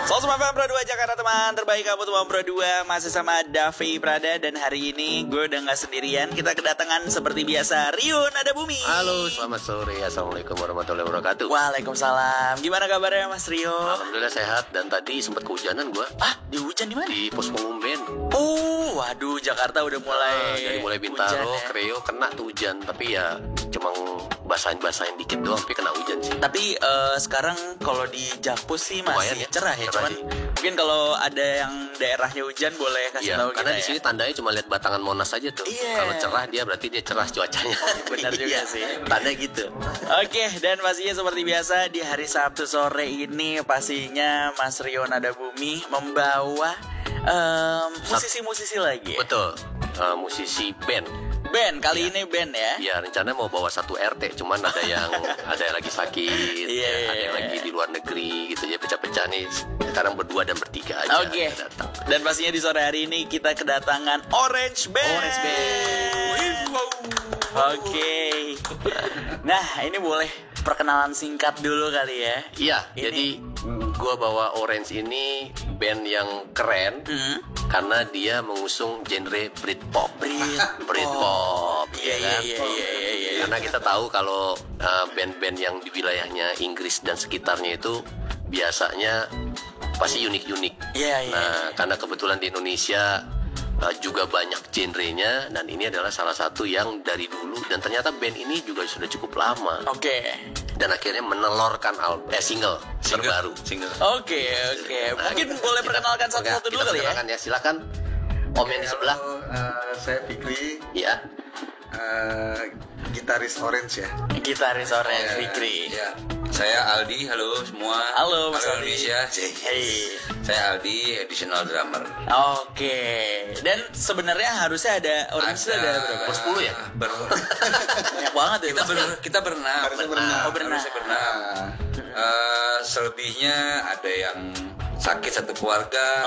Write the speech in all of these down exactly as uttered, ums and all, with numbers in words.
Selamat malam Pro dua Jakarta teman terbaik kamu teman Pro dua. Masih sama Davi Prada. Dan hari ini gue udah gak sendirian. Kita kedatangan seperti biasa Rio Nadabumi. Halo, selamat sore. Assalamualaikum warahmatullahi wabarakatuh. Waalaikumsalam. Gimana kabarnya Mas Rio? Alhamdulillah sehat. Dan tadi sempat kehujanan gue. Ah, di hujan di mana? Di pos pengumben. Oh, waduh, Jakarta udah mulai Nah, dari mulai Bintaro, hujan, ya. Kreo kena tuh hujan. Tapi ya cuma basahin-basahin dikit doang. Tapi kena hujan sih. Tapi uh, sekarang kalau di Jakpus sih masih Lumayan ya, cerah ya. cerah Cuman sih. mungkin kalau ada yang daerahnya hujan boleh kasih Iya, tahu karena kita di sini ya. tandanya cuma lihat batangan Monas aja tuh. Iya. Kalau cerah dia berarti dia cerah cuacanya. Benar juga Iya, sih. Tanda gitu. Oke, dan pastinya seperti biasa di hari Sabtu sore ini pastinya Mas Rio Nadabumi membawa em, musisi-musisi lagi. Betul. Uh, musisi band. Band kali Iya. ini band ya. Iya, rencananya mau bawa satu R T, cuman ada yang ada yang lagi sakit, Iya, ya, ada yang iya, lagi iya. di luar negeri gitu ya, pecah-pecah nih. Sekarang berdua dan bertiga aja Oke. datang. Dan pastinya di sore hari ini kita kedatangan Orange Band. Orange Band. Wow. Oke. Nah, ini boleh perkenalan singkat dulu kali ya. Iya, Ini- jadi gua bawa Orange ini band yang keren Hmm. karena dia mengusung genre Britpop. Britpop. Britpop, Iya, ya iya, kan? iya, iya, iya, iya. Karena kita tahu kalau uh, band-band yang di wilayahnya Inggris dan sekitarnya itu biasanya pasti unik-unik. Iya, iya. Nah, karena kebetulan di Indonesia uh, juga banyak genrenya, dan ini adalah salah satu yang dari dulu, dan ternyata band ini juga sudah cukup lama Oke. dan akhirnya menelorkan album eh single, terbaru. Single. Oke, oke. Mungkin boleh perkenalkan satu-satu dulu kita kali ya. perkenalkan ya. Silakan Om yang di sebelah. Halo, eh, saya Fikri, Iya. eh, gitaris Orange ya. Gitaris Orange Fikri. Ya, saya Aldi. Halo semua. Halo, Mas Aldi. Indonesia. Hey. Saya Aldi, additional drummer. Oke. Dan sebenarnya harusnya ada Orange itu ada berapa? Per sepuluh ya? Ber Banyak banget ya. kita Mas. ber kita berenam. Harusnya berenam. Oh, berenam. Harusnya berenam. Nah, Eh, selebihnya ada yang sakit satu keluarga,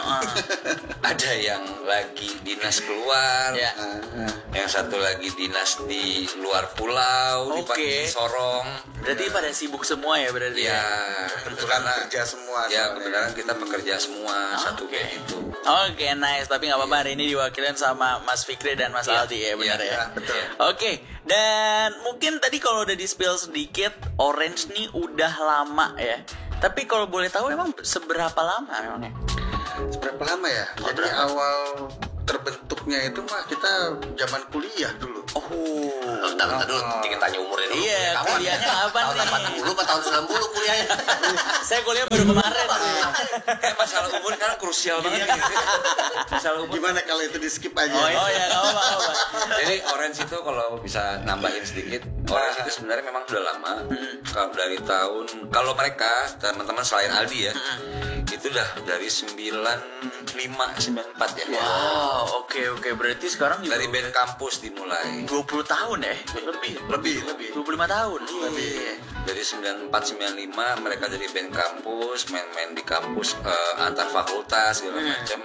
ada yang lagi dinas keluar, Ya. nah, yang satu lagi dinas di luar pulau, di Oke. Pak Sorong. Berarti pada sibuk semua ya berarti Ya, kebetulan karena kerja semua. ya soalnya. kebenaran kita bekerja semua satu Oke. kayak itu. Oke, nice. Tapi nggak apa-apa hari ini diwakilin sama Mas Fikri dan Mas Iya, Aldi ya, benar iya, ya. iya, betul. Oke, dan mungkin tadi kalau udah di spill sedikit, Orange nih udah lama ya. Tapi kalau boleh tahu emang seberapa lama emangnya? Seberapa lama ya? Jadi awal terbentuknya itu mah kita zaman kuliah dulu. Oh. Oh, bentar, bentar dulu, tinggal tanya umurnya dulu. Iya, Kapan? kuliahnya kapan Tahun nih? delapan puluh apa tahun sembilan puluh kuliahnya? Saya kuliah baru kemarin sih. Eh, masalah umur kan krusial banget. Masalah umur. Gimana kalau itu di skip aja? Oh ya, nggak apa-apa, nggak apa-apa. Jadi Orange itu kalau bisa nambahin sedikit, Orange itu sebenarnya memang udah lama. Kalau dari tahun, kalau mereka teman-teman selain Aldi ya, itu udah dari sembilan lima sembilan empat ya. Wow, oke oke. Berarti sekarang juga Dari band kampus dimulai. dua puluh tahun ya? Lebih. Lebih, lebih. dua puluh lima tahun. Iya. Dari sembilan empat sembilan lima mereka jadi band kampus, main-main di kampus eh, antar fakultas segala macam.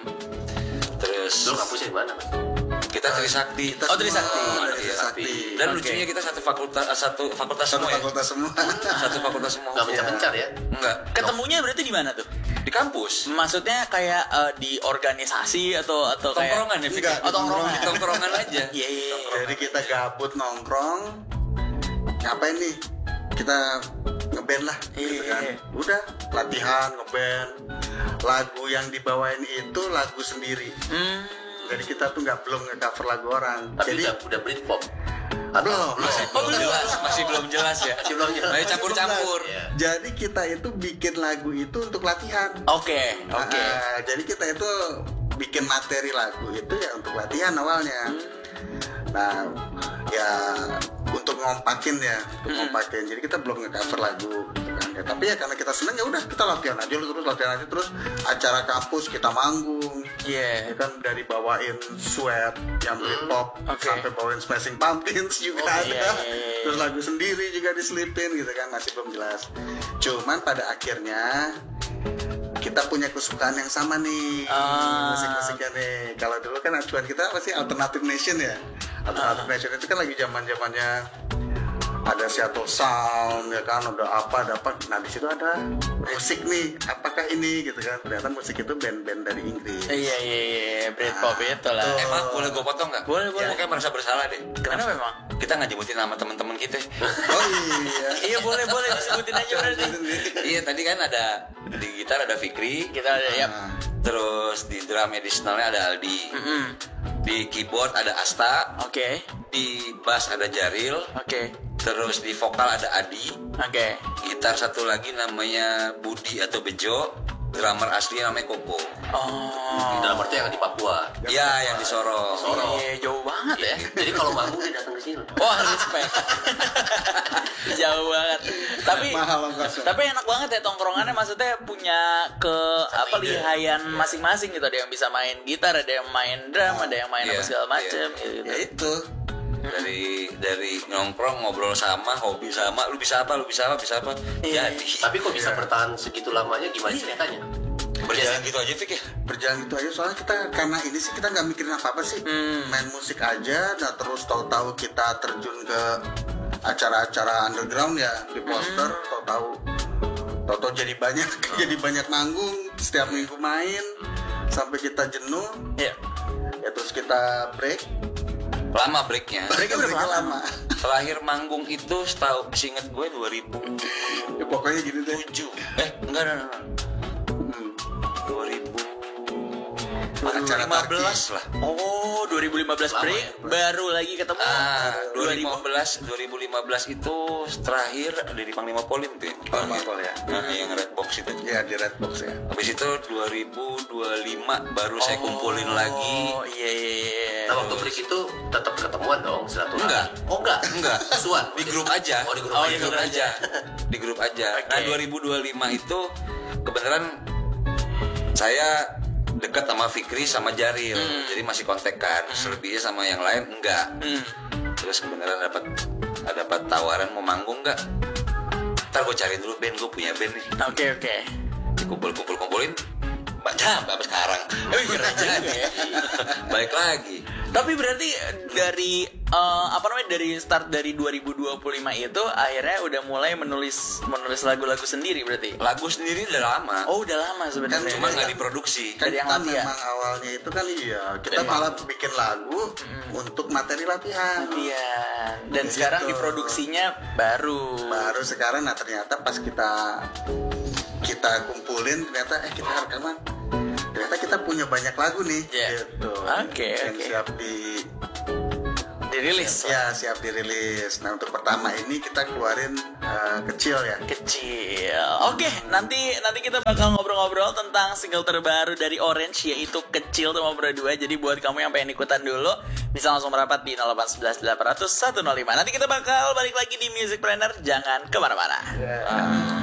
Terus Dulu kampusnya di mana, Mas? kita Trisakti. Oh, Trisakti. Oh, Iya. Trisakti. Dan Oke. lucunya kita satu fakultas eh, satu fakultas Satu semua ya. fakultas semua. Satu fakultas semua. Gak mencar-mencar ya? Enggak. Ketemunya berarti di mana tuh? Di kampus. Maksudnya kayak eh, di organisasi atau atau kayak Tongkrongan ya, Fik? Enggak, Oh, tongkrongan. Di tongkrongan aja. Iya, iya, iya. Jadi kita gabut nongkrong. Ngapain nih? Kita ngeband lah gitu Iya. kan. Udah latihan ngeband. Lagu yang dibawain itu lagu sendiri. Hmm. Jadi kita tuh nggak belum nge-cover lagu orang. Tapi Jadi udah, udah Britpop. belum. Masih belum jelas, masih belum jelas ya. Masih belum jelas. Masih campur-campur. Iya. Jadi kita itu bikin lagu itu untuk latihan. Oke, oke. Nah, jadi kita itu bikin materi lagu itu ya untuk latihan awalnya. Nah, ya untuk ngompakin ya, untuk ngompakin. Jadi kita belum nge-cover lagu gitu kan. Ya, tapi ya karena kita seneng ya udah kita latihan aja terus latihan aja terus acara kampus kita manggung. Iya. Ya kan dari bawain sweat yang Britpop Oke. sampai bawain Smashing Pumpkins juga Oh, ada. iya, iya, iya. Terus lagu sendiri juga diselipin gitu kan, masih belum jelas. Cuman pada akhirnya kita punya kesukaan yang sama nih, Ah. musik-musiknya nih. Kalau dulu kan acuan kita apa sih, Alternative Nation ya. Alternative Nation itu kan lagi zaman-zamannya ada Seattle Sound ya kan, udah apa dapat. Nah di situ ada musik nih, apakah ini gitu kan, ternyata musik itu band-band dari Inggris. Iya iya iya, Britpop Nah, itu lah. betul. Emang boleh gue potong nggak? Boleh, boleh. Gue kayak merasa bersalah deh. Kenapa memang? Kita nggak nyebutin nama teman-teman kita. Oh iya. Iya boleh boleh disebutin aja berarti. Iya tadi kan ada di gitar ada Fikri, Kita ada ya. Nah, terus di drum additionalnya ada Aldi, Mm-mm. di keyboard ada Asta, Oke di bass ada Jaril, oke terus di vokal ada Adi, oke. gitar satu lagi namanya Budi atau Bejo, drummer asli namanya Koko. Oh. Dalam arti yang di Papua. Iya yang di Sorong. Sorong. Iya jauh banget ya. Jadi kalau manggung dia datang ke sini. Wah respect. Jauh banget. Tapi mahal ongkosnya. tapi enak banget ya tongkrongannya, maksudnya punya ke apa ide. lihayan masing-masing gitu. Ada yang bisa main gitar, ada yang main drum, ada yang main Iya, apa segala macem iya. gitu. Ya itu. dari dari nongkrong ngobrol sama, hobi sama, lu bisa apa, lu bisa apa, bisa apa. Iya. Jadi Tapi kok bisa bertahan segitu lamanya gimana ceritanya? berjalan gitu aja Fik ya. Berjalan gitu aja, soalnya kita karena ini sih kita nggak mikirin apa-apa sih, Hmm. main musik aja. Nah terus tahu-tahu kita terjun ke acara-acara underground ya, di poster, tahu-tahu tahu-tahu jadi banyak jadi banyak manggung, setiap minggu main sampai kita jenuh Iya. ya, terus kita break. Lama breaknya. Breaknya berapa Breaknya lama? Terakhir manggung itu setahu seinget gue dua ribu Ya, pokoknya gini deh. tujuh. Eh enggak enggak enggak. Hmm. dua ribu Acara lima belas Tarkis. lah. Oh, dua ribu lima belas Lama break, ya, baru lagi ketemu. Ah, dua ribu. dua ribu lima belas itu terakhir ada di Panglima Polim tuh. ya. Panglima ya. Nah, yang red box itu. Ya di Red Box ya. Habis itu dua ribu dua puluh lima baru saya kumpulin lagi. Oh iya iya iya. Nah waktu break itu tetap ketemuan dong silaturahmi. Enggak. Oh enggak. Enggak. Suan. Di grup aja. Oh di grup Oh, aja. di Di grup aja. Di grup aja. Oke. Nah, dua ribu dua puluh lima itu kebenaran saya dekat sama Fikri sama Jaril. Jadi masih kontekan. Selebihnya sama yang lain enggak. Hmm. Terus kebenaran dapat dapat tawaran mau manggung enggak? Ntar gue cariin dulu band, gue punya band nih. Oke oke. Dikumpul-kumpul kumpulin baca sampai sekarang. Eh, keren juga ya. Baik lagi. Tapi berarti dari eh, apa namanya dari start dari dua ribu dua puluh lima itu akhirnya udah mulai menulis menulis lagu-lagu sendiri berarti. Lagu sendiri udah lama. Oh udah lama sebenarnya. Cuma nggak diproduksi. Kan Dari yang kita latihan. memang awalnya itu kan iya, kita malah bikin lagu untuk materi latihan. Iya. Dan Gitu. sekarang diproduksinya baru. Baru sekarang, nah ternyata pas kita kita kumpulin ternyata eh kita rekaman, ternyata kita punya banyak lagu nih. Iya. Gitu. Oke, Yang oke. siap di Dirilis. ya siap dirilis. Nah untuk pertama ini kita keluarin eh, kecil ya. Kecil. Oke, nanti nanti kita bakal ngobrol-ngobrol tentang single terbaru dari Orange yaitu Kecil sama berdua. Jadi buat kamu yang pengen ikutan dulu bisa langsung merapat di nol delapan satu satu delapan nol nol satu nol lima. Nanti kita bakal balik lagi di Music Planner. Jangan kemana-mana. Ya.